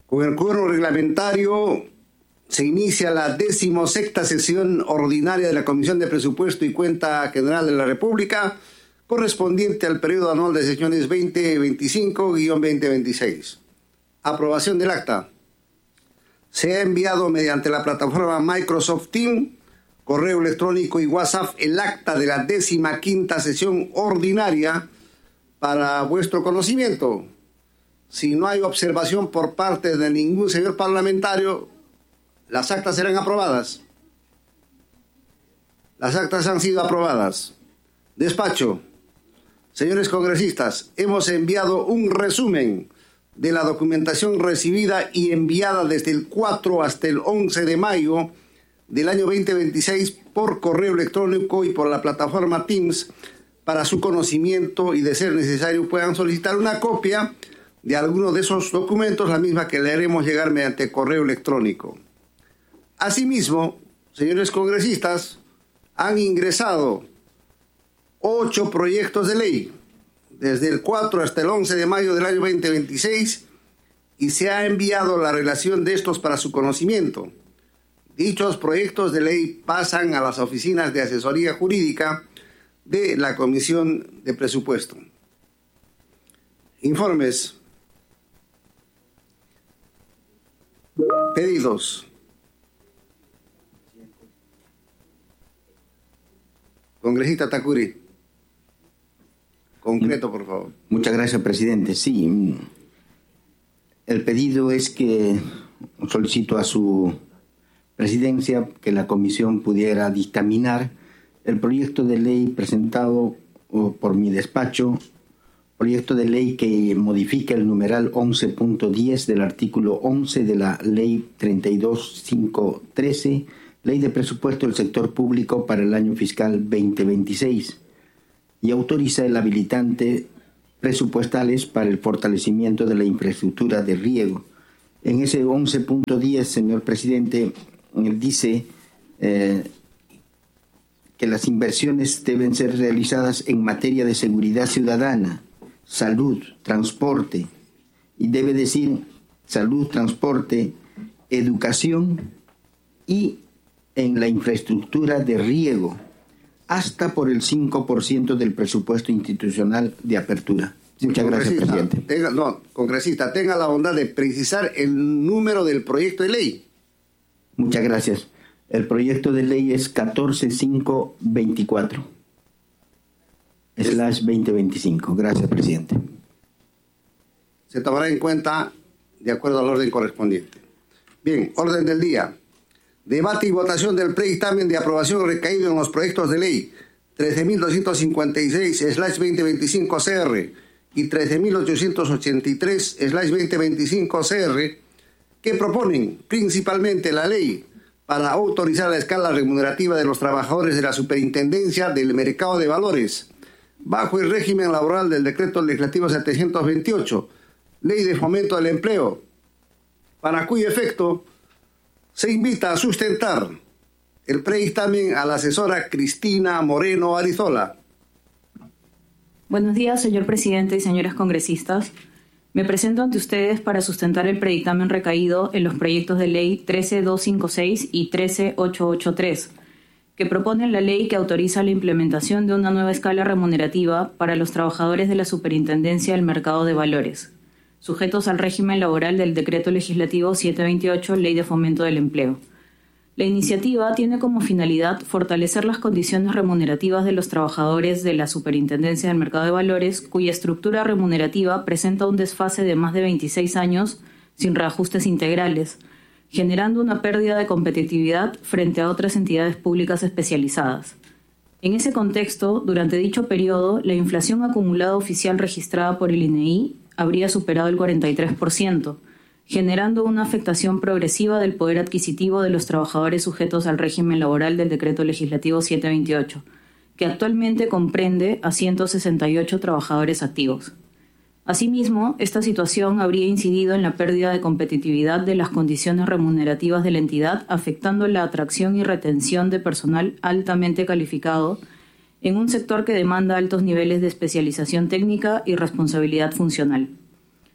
Con el quórum reglamentario se inicia la 16ª sesión ordinaria de la Comisión de Presupuesto y Cuenta General de la República, correspondiente al periodo anual de sesiones 2025-2026. Aprobación del acta. Se ha enviado mediante la plataforma Microsoft Teams, correo electrónico y WhatsApp el acta de la 15ª sesión ordinaria para vuestro conocimiento. Si no hay observación por parte de ningún señor parlamentario, las actas serán aprobadas. Las actas han sido aprobadas. Despacho. Señores congresistas, hemos enviado un resumen de la documentación recibida y enviada desde el 4 hasta el 11 de mayo del año 2026 por correo electrónico y por la plataforma Teams para su conocimiento, y de ser necesario puedan solicitar una copia de alguno de esos documentos, la misma que le haremos llegar mediante correo electrónico. Asimismo, señores congresistas, han ingresado 8 proyectos de ley desde el 4 hasta el 11 de mayo del año 2026 y se ha enviado la relación de estos para su conocimiento. Dichos proyectos de ley pasan a las oficinas de asesoría jurídica de la Comisión de Presupuesto. Informes. Pedidos. Congresista Takuri. Concreto, por favor. Muchas gracias, presidente. Sí, el pedido es que solicito a su presidencia que la comisión pudiera dictaminar el proyecto de ley presentado por mi despacho, proyecto de ley que modifica el numeral 11.10 del artículo 11 de la Ley 32.513, Ley de Presupuesto del Sector Público para el año fiscal 2026, y autoriza el habilitante presupuestales para el fortalecimiento de la infraestructura de riego. En ese 11.10, señor presidente, dice que las inversiones deben ser realizadas en materia de seguridad ciudadana, salud, transporte, y debe decir salud, transporte, educación y en la infraestructura de riego, hasta por el 5% del presupuesto institucional de apertura. Muchas gracias, presidente. Congresista, tenga la bondad de precisar el número del proyecto de ley. Muchas gracias. El proyecto de ley es 14524/2025. Gracias, presidente. Se tomará en cuenta de acuerdo al orden correspondiente. Bien, orden del día. Debate y votación del predictamen de aprobación recaído en los proyectos de ley 13.256/2025 CR y 13.883/2025 CR, que proponen principalmente la ley para autorizar la escala remunerativa de los trabajadores de la Superintendencia del Mercado de Valores, bajo el régimen laboral del Decreto Legislativo 728, Ley de Fomento del Empleo, para cuyo efecto se invita a sustentar el predictamen a la asesora Cristina Moreno Arizola. Buenos días, señor presidente y señores congresistas. Me presento ante ustedes para sustentar el predictamen recaído en los proyectos de ley 13256 y 13883, que proponen la ley que autoriza la implementación de una nueva escala remunerativa para los trabajadores de la Superintendencia del Mercado de Valores, sujetos al régimen laboral del Decreto Legislativo 728, Ley de Fomento del Empleo. La iniciativa tiene como finalidad fortalecer las condiciones remunerativas de los trabajadores de la Superintendencia del Mercado de Valores, cuya estructura remunerativa presenta un desfase de más de 26 años sin reajustes integrales, generando una pérdida de competitividad frente a otras entidades públicas especializadas. En ese contexto, durante dicho periodo, la inflación acumulada oficial registrada por el INEI habría superado el 43%, generando una afectación progresiva del poder adquisitivo de los trabajadores sujetos al régimen laboral del Decreto Legislativo 728, que actualmente comprende a 168 trabajadores activos. Asimismo, esta situación habría incidido en la pérdida de competitividad de las condiciones remunerativas de la entidad, afectando la atracción y retención de personal altamente calificado en un sector que demanda altos niveles de especialización técnica y responsabilidad funcional.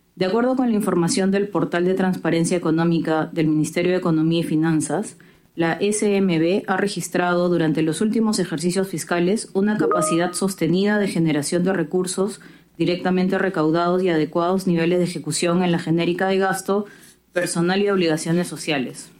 De acuerdo con la información del Portal de Transparencia Económica del Ministerio de Economía y Finanzas, la SMB ha registrado durante los últimos ejercicios fiscales una capacidad sostenida de generación de recursos directamente recaudados y adecuados niveles de ejecución en la genérica de gasto, personal y obligaciones sociales.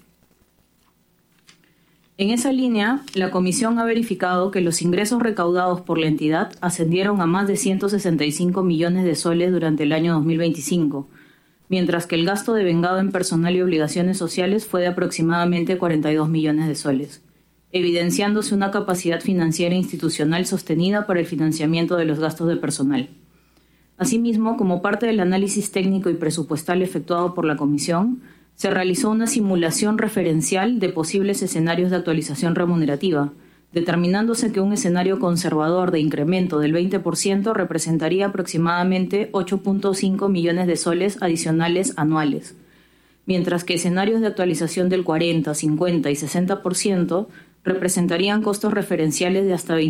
En esa línea, la Comisión ha verificado que los ingresos recaudados por la entidad ascendieron a más de 165 millones de soles durante el año 2025, mientras que el gasto devengado en personal y obligaciones sociales fue de aproximadamente 42 millones de soles, evidenciándose una capacidad financiera institucional sostenida para el financiamiento de los gastos de personal. Asimismo, como parte del análisis técnico y presupuestal efectuado por la Comisión, se realizó una simulación referencial de posibles escenarios de actualización remunerativa, determinándose que un escenario conservador de incremento del 20% representaría aproximadamente 8.5 millones de soles adicionales anuales, mientras que escenarios de actualización del 40, 50 y 60% representarían costos referenciales de hasta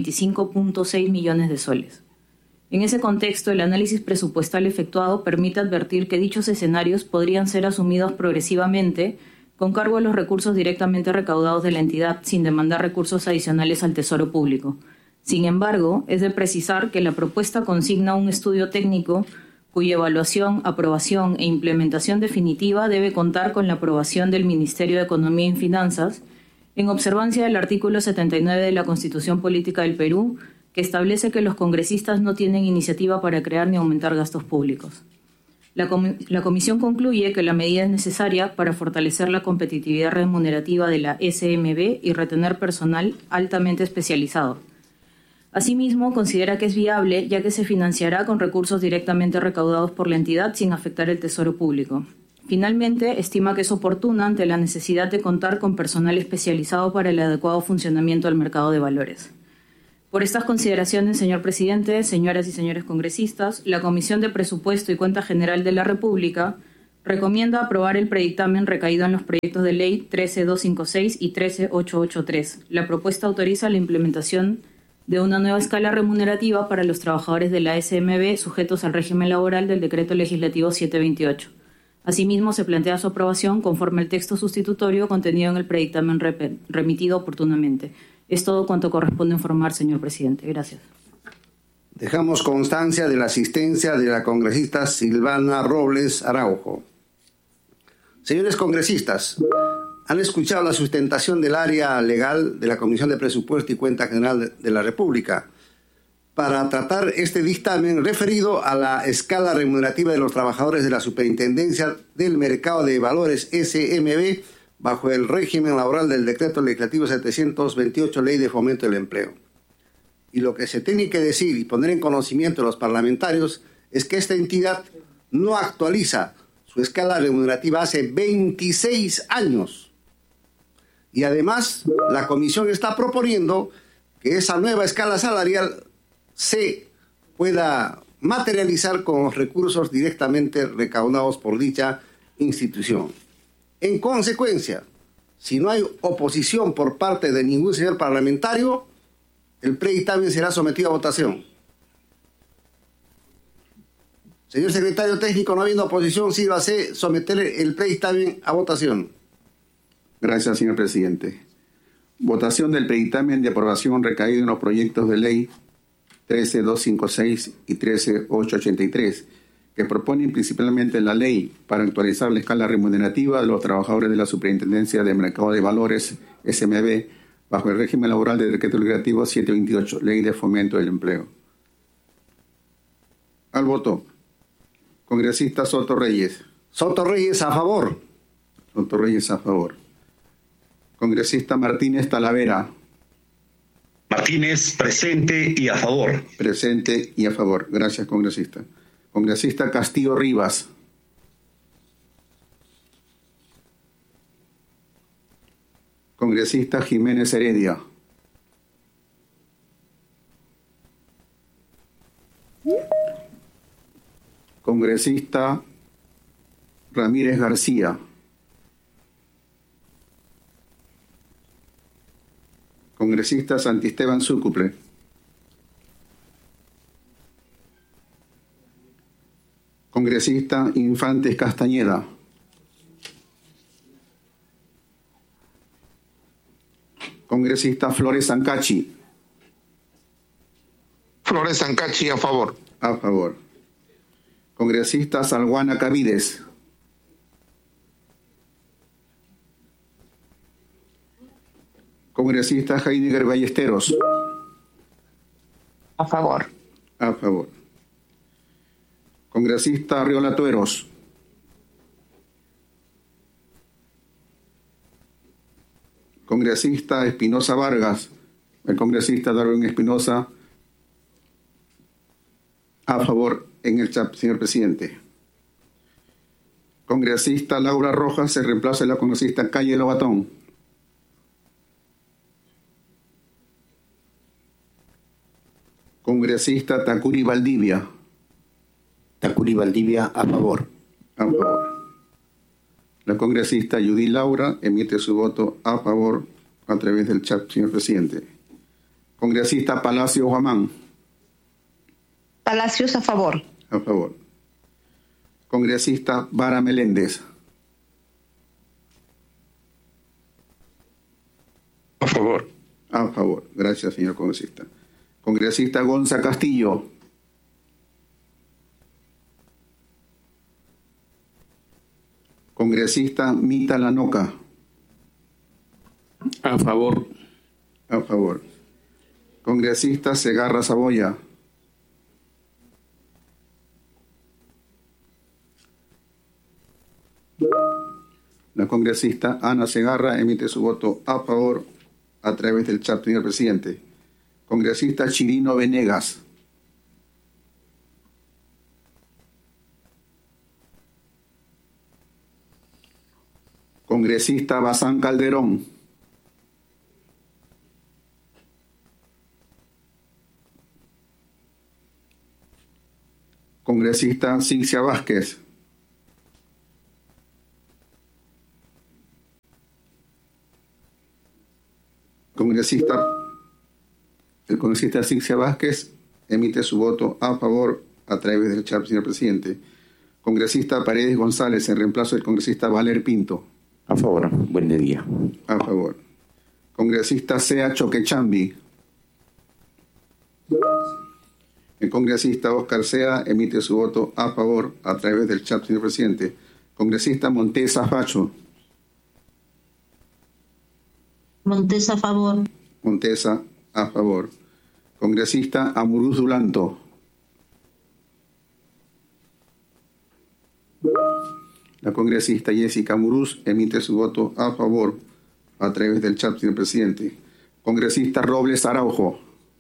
25.6 millones de soles. En ese contexto, el análisis presupuestal efectuado permite advertir que dichos escenarios podrían ser asumidos progresivamente con cargo a los recursos directamente recaudados de la entidad sin demandar recursos adicionales al Tesoro Público. Sin embargo, es de precisar que la propuesta consigna un estudio técnico cuya evaluación, aprobación e implementación definitiva debe contar con la aprobación del Ministerio de Economía y Finanzas, en observancia del artículo 79 de la Constitución Política del Perú, que establece que los congresistas no tienen iniciativa para crear ni aumentar gastos públicos. La Comisión concluye que la medida es necesaria para fortalecer la competitividad remunerativa de la SMB y retener personal altamente especializado. Asimismo, considera que es viable ya que se financiará con recursos directamente recaudados por la entidad sin afectar el Tesoro Público. Finalmente, estima que es oportuna ante la necesidad de contar con personal especializado para el adecuado funcionamiento del mercado de valores. Por estas consideraciones, señor presidente, señoras y señores congresistas, la Comisión de Presupuesto y Cuenta General de la República recomienda aprobar el predictamen recaído en los proyectos de ley 13256 y 13883. La propuesta autoriza la implementación de una nueva escala remunerativa para los trabajadores de la SMB sujetos al régimen laboral del Decreto Legislativo 728. Asimismo, se plantea su aprobación conforme al texto sustitutorio contenido en el predictamen remitido oportunamente. Es todo cuanto corresponde informar, señor presidente. Gracias. Dejamos constancia de la asistencia de la congresista Silvana Robles Araujo. Señores congresistas, han escuchado la sustentación del área legal de la Comisión de Presupuesto y Cuenta General de la República para tratar este dictamen referido a la escala remunerativa de los trabajadores de la Superintendencia del Mercado de Valores SMB bajo el régimen laboral del Decreto Legislativo 728, Ley de Fomento del Empleo. Y lo que se tiene que decir y poner en conocimiento de los parlamentarios es que esta entidad no actualiza su escala remunerativa hace 26 años. Y además, la Comisión está proponiendo que esa nueva escala salarial se pueda materializar con los recursos directamente recaudados por dicha institución. En consecuencia, si no hay oposición por parte de ningún señor parlamentario, el predictamen será sometido a votación. Señor secretario técnico, no habiendo oposición, sírvase someter el predictamen a votación. Gracias, señor presidente. Votación del predictamen de aprobación recaído en los proyectos de ley 13256 y 13883, que proponen principalmente la ley para actualizar la escala remunerativa de los trabajadores de la Superintendencia de Mercado de Valores, SMB, bajo el régimen laboral del Decreto Legislativo 728, Ley de Fomento del Empleo. Al voto. Congresista Soto Reyes. Soto Reyes, a favor. Soto Reyes, a favor. Congresista Martínez Talavera. Martínez, presente y a favor. Presente y a favor. Gracias, congresista. Congresista Castillo Rivas. Congresista Jiménez Heredia. Congresista Ramírez García. Congresista Santisteban Súcuple. Congresista Infantes Castañeda. Congresista Flores Sancachi. Flores Sancachi, a favor. A favor. Congresista Salguana Cavides. Congresista Heidegger Ballesteros. A favor. A favor. Congresista Arriola Tueros. Congresista Espinosa Vargas. El congresista Darwin Espinosa. A favor en el chat, señor presidente. Congresista Laura Rojas se reemplaza de la congresista Calle Lobatón. Congresista Tacuri Valdivia. Tacuri Valdivia, a favor. A favor. La congresista Judy Laura emite su voto a favor a través del chat, señor presidente. Congresista Palacio Guamán. Palacios, a favor. A favor. Congresista Vara Meléndez. A favor. A favor. Gracias, señor congresista. Congresista Gonza Castillo. Congresista Mita Lanoca. A favor. A favor. Congresista Segarra Saboya. La congresista Ana Segarra emite su voto a favor a través del chat, señor presidente. Congresista Chirino Venegas. Congresista Bazán Calderón. Congresista Cincia Vázquez. El congresista Cincia Vázquez emite su voto a favor a través del chat, señor presidente. Congresista Paredes González en reemplazo del congresista Valer Pinto. A favor. Buen día. A favor. Congresista Sea Choquechambi. El congresista Oscar Sea emite su voto a favor a través del chat, señor presidente. Congresista Montesa Facho. Montesa, a favor. Montesa, a favor. Congresista Amuruz Dulanto. La congresista Jessica Amuruz emite su voto a favor a través del chat, señor presidente. Congresista Robles Araujo.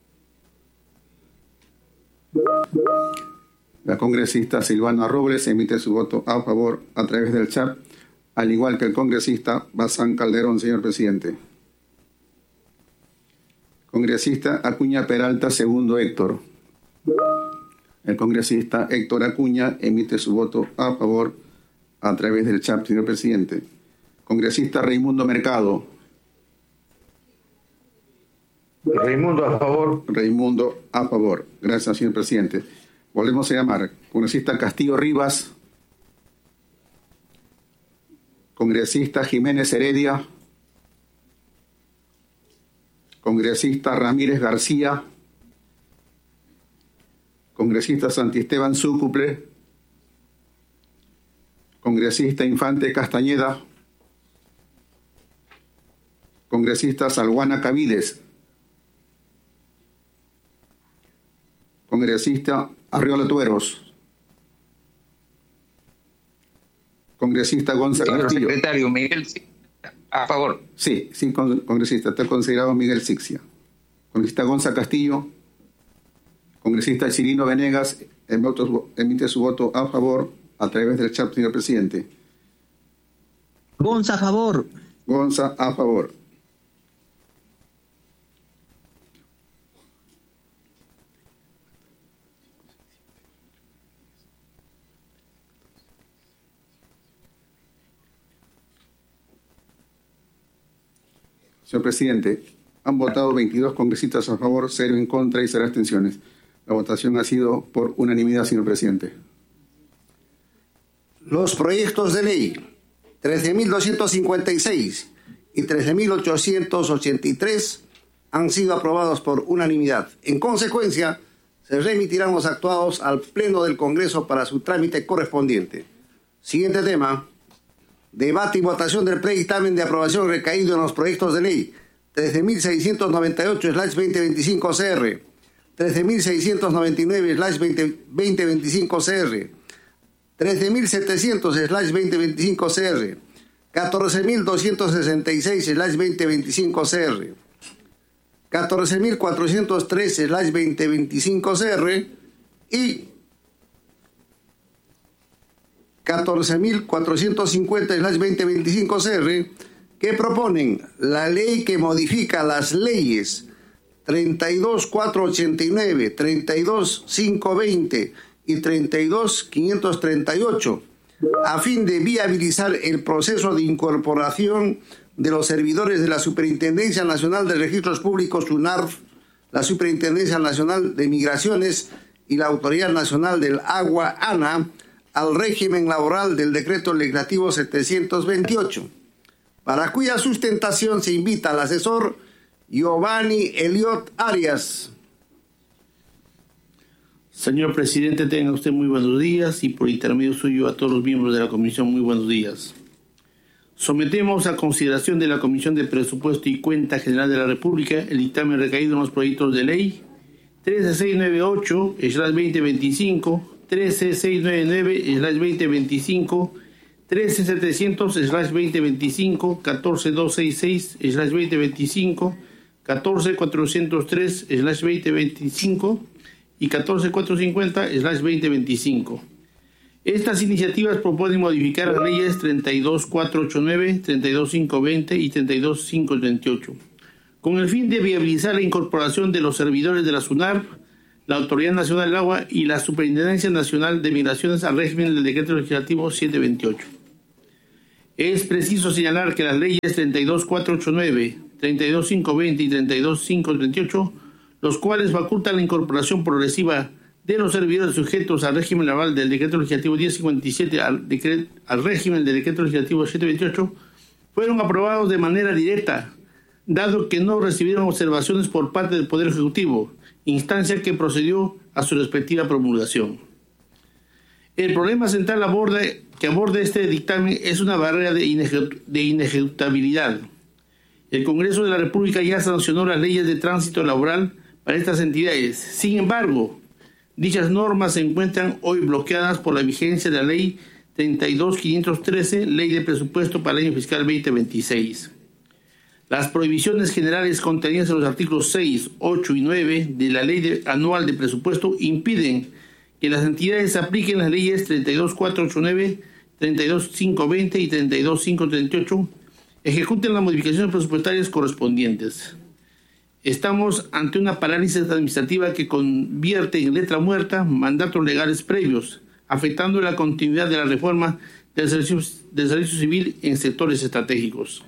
La congresista Silvana Robles emite su voto a favor a través del chat, al igual que el congresista Bazán Calderón, señor presidente. Congresista Acuña Peralta, segundo Héctor. El congresista Héctor Acuña emite su voto a favor a través del chat, señor presidente. Congresista Raimundo Mercado. Raimundo, a favor. Raimundo, a favor. Gracias, señor presidente. Volvemos a llamar. Congresista Castillo Rivas. Congresista Jiménez Heredia. Congresista Ramírez García. Congresista Santisteban Zúcuple. Congresista Infante Castañeda. Congresista Salguana Cavides. Congresista Arriola Tueros. Congresista Gonza Señor Castillo. secretario, Miguel, a favor. Sí, congresista, está considerado Miguel Sixia. Congresista Gonza Castillo. Congresista Chirino Venegas emite su voto a favor a través del chat, señor presidente. Gonza, a favor. Gonza, a favor. Señor presidente, han votado 22 congresistas a favor, 0 en contra y 0 abstenciones. La votación ha sido por unanimidad, señor presidente. Los proyectos de ley 13.256 y 13.883 han sido aprobados por unanimidad. En consecuencia, se remitirán los actuados al Pleno del Congreso para su trámite correspondiente. Siguiente tema. Debate y votación del predictamen de aprobación recaído en los proyectos de ley 13.698/2025 CR, 13.699/2025 CR, 13.700/2025 CR, 14.266/2025 CR, 14.403/2025 CR y 14.450/2025 CR, que proponen la ley que modifica las leyes 32.489, 32.520 y 32.538 a fin de viabilizar el proceso de incorporación de los servidores de la Superintendencia Nacional de Registros Públicos, SUNARF, la Superintendencia Nacional de Migraciones y la Autoridad Nacional del Agua, ANA, al régimen laboral del Decreto Legislativo 728, para cuya sustentación se invita al asesor Giovanni Eliot Arias. Señor presidente, tenga usted muy buenos días y por intermedio suyo a todos los miembros de la comisión muy buenos días. Sometemos a consideración de la Comisión de Presupuesto y Cuenta General de la República el dictamen recaído en los proyectos de ley 13698/2025, 13699/2025, 13700/2025, 14266/2025, 14403/2025 y 14450/2025. Estas iniciativas proponen modificar las leyes 32489, 32520 y 32538, con el fin de viabilizar la incorporación de los servidores de la SUNARF, la Autoridad Nacional del Agua y la Superintendencia Nacional de Migraciones al régimen del Decreto Legislativo 728. Es preciso señalar que las leyes 32489, 32520 y 32538, los cuales facultan la incorporación progresiva de los servidores sujetos al régimen laboral del Decreto Legislativo 1057 al régimen del Decreto Legislativo 728, fueron aprobados de manera directa, dado que no recibieron observaciones por parte del Poder Ejecutivo, instancia que procedió a su respectiva promulgación. El problema central que aborda este dictamen es una barrera de inejecutabilidad. El Congreso de la República ya sancionó las leyes de tránsito laboral para estas entidades. Sin embargo, dichas normas se encuentran hoy bloqueadas por la vigencia de la Ley 32.513, Ley de Presupuesto para el año fiscal 2026. Las prohibiciones generales contenidas en los artículos 6, 8 y 9 de la Ley Anual de Presupuesto impiden que las entidades apliquen las leyes 32.489, 32.520 y 32.538, ejecuten las modificaciones presupuestarias correspondientes. Estamos ante una parálisis administrativa que convierte en letra muerta mandatos legales previos, afectando la continuidad de la reforma del servicio civil en sectores estratégicos.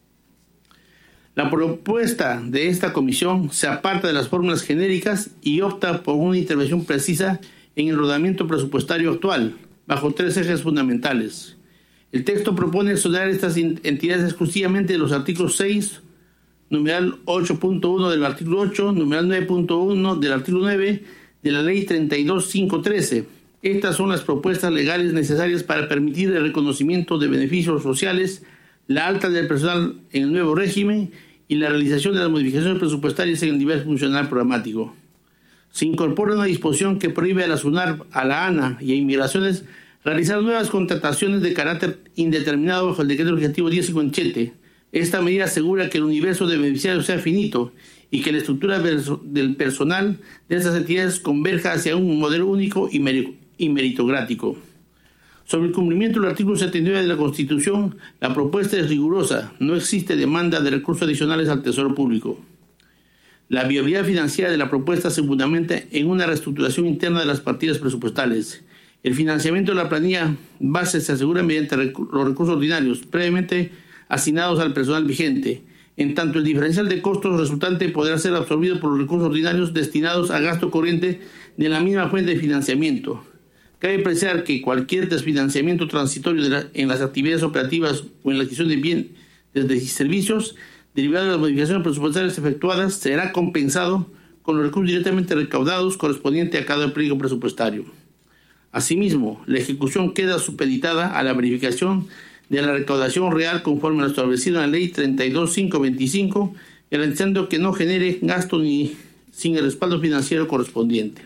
La propuesta de esta comisión se aparta de las fórmulas genéricas y opta por una intervención precisa en el ordenamiento presupuestario actual, bajo tres ejes fundamentales. El texto propone exonerar estas entidades exclusivamente de los artículos 6, numeral 8.1 del artículo 8, numeral 9.1 del artículo 9 de la Ley 32.513. Estas son las propuestas legales necesarias para permitir el reconocimiento de beneficios sociales, la alta del personal en el nuevo régimen y la realización de las modificaciones presupuestarias en el nivel funcional programático. Se incorpora una disposición que prohíbe a la SUNARF, a la ANA y a Inmigraciones realizar nuevas contrataciones de carácter indeterminado bajo el Decreto Legislativo 1057. Esta medida asegura que el universo de beneficiarios sea finito y que la estructura del personal de esas entidades converja hacia un modelo único y meritocrático. Sobre el cumplimiento del artículo 79 de la Constitución, la propuesta es rigurosa. No existe demanda de recursos adicionales al Tesoro Público. La viabilidad financiera de la propuesta se fundamenta en una reestructuración interna de las partidas presupuestales. El financiamiento de la planilla base se asegura mediante los recursos ordinarios previamente asignados al personal vigente. En tanto, el diferencial de costos resultante podrá ser absorbido por los recursos ordinarios destinados a gasto corriente de la misma fuente de financiamiento. Cabe precisar que cualquier desfinanciamiento transitorio en las actividades operativas o en la adquisición de bienes y servicios derivado de las modificaciones presupuestarias efectuadas será compensado con los recursos directamente recaudados correspondiente a cada periodo presupuestario. Asimismo, la ejecución queda supeditada a la verificación de la recaudación real conforme a lo establecido en la Ley 32.525, garantizando que no genere gasto ni sin el respaldo financiero correspondiente.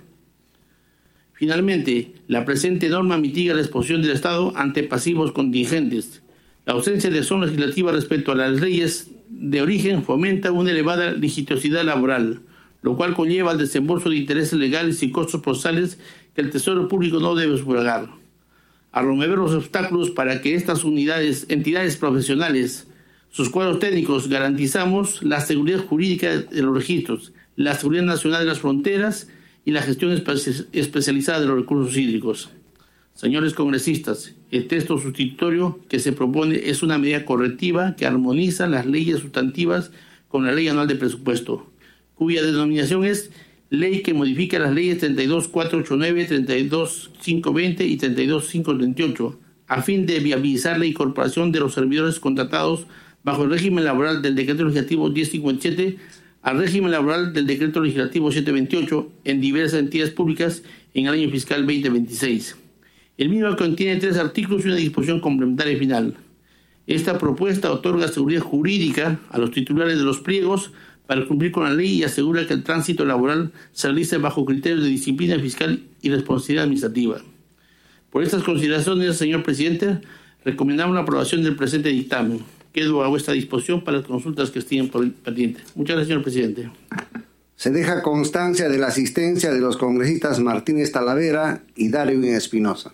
Finalmente, la presente norma mitiga la exposición del Estado ante pasivos contingentes. La ausencia de acción legislativa respecto a las leyes de origen fomenta una elevada litigiosidad laboral, lo cual conlleva el desembolso de intereses legales y costos procesales que el Tesoro Público no debe sufragar. Al remover los obstáculos para que estas entidades profesionales, sus cuadros técnicos, garantizamos la seguridad jurídica de los registros, la seguridad nacional de las fronteras y la gestión especializada de los recursos hídricos. Señores congresistas, el texto sustitutorio que se propone es una medida correctiva que armoniza las leyes sustantivas con la Ley Anual de Presupuesto, cuya denominación es Ley que modifica las leyes 32.489, 32.520 y 32.538, a fin de viabilizar la incorporación de los servidores contratados bajo el régimen laboral del Decreto Legislativo 1057 al régimen laboral del Decreto Legislativo 728 en diversas entidades públicas en el año fiscal 2026. El mismo contiene 3 artículos y una disposición complementaria final. Esta propuesta otorga seguridad jurídica a los titulares de los pliegos para cumplir con la ley y asegura que el tránsito laboral se realice bajo criterios de disciplina fiscal y responsabilidad administrativa. Por estas consideraciones, señor presidente, recomendamos la aprobación del presente dictamen. Quedo a vuestra disposición para las consultas que estén pendientes. Muchas gracias, señor presidente. Se deja constancia de la asistencia de los congresistas Martínez Talavera y Darwin Espinosa.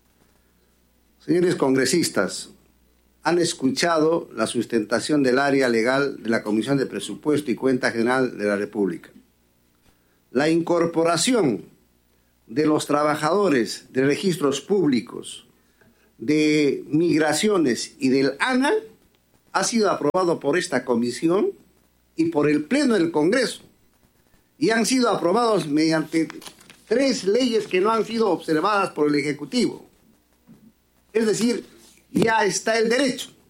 Señores congresistas, han escuchado la sustentación del área legal de la Comisión de Presupuesto y Cuenta General de la República. La incorporación de los trabajadores de registros públicos, de migraciones y del ANA ha sido aprobado por esta comisión y por el Pleno del Congreso. Y han sido aprobados mediante 3 leyes que no han sido observadas por el Ejecutivo. Es decir, ya está el derecho.